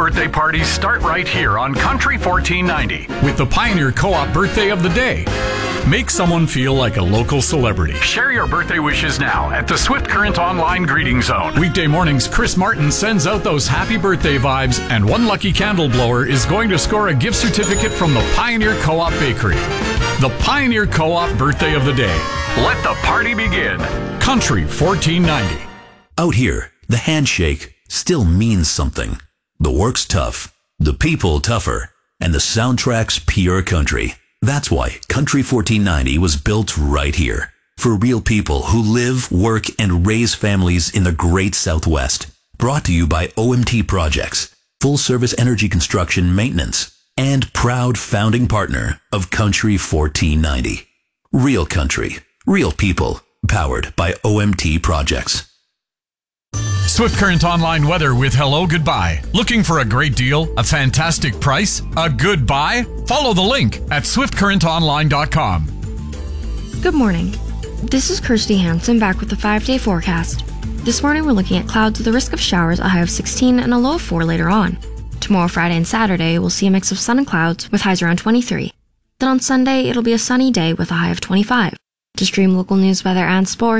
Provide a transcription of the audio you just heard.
birthday parties start right here on Country 1490 with the Pioneer Co-op Birthday of the Day. Make someone feel like a local celebrity. Share your birthday wishes now at the Swift Current Online Greeting Zone. Weekday mornings, Chris Martin sends out those happy birthday vibes, and one lucky candle blower is going to score a gift certificate from the Pioneer Co-op Bakery. The Pioneer Co-op Birthday of the Day. Let the party begin. Country 1490. Out here, the handshake still means something. The work's tough, the people tougher, and the soundtrack's pure country. That's why Country 1490 was built right here. For real people who live, work, and raise families in the great Southwest. Brought to you by OMT Projects, full service energy construction maintenance, and proud founding partner of Country 1490. Real country, real people, powered by OMT Projects. Swift Current Online weather with Hello Goodbye. Looking for a great deal, a fantastic price, a good buy? Follow the link at swiftcurrentonline.com. Good morning. This is Kirsty Hansen back with the 5-day forecast. This morning we're looking at clouds with a risk of showers, a high of 16 and a low of 4 later on. Tomorrow, Friday, and Saturday we'll see a mix of sun and clouds with highs around 23. Then on Sunday it'll be a sunny day with a high of 25. To stream local news, weather, and sports,